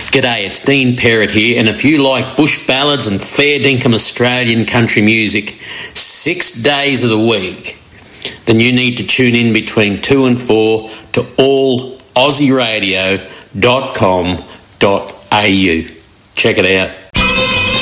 G'day, it's Dean Perrott here, and if you like bush ballads and fair dinkum Australian country music 6 days of the week, then you need to tune in between 2 and 4 to allaussieradio.com.au. Check it out.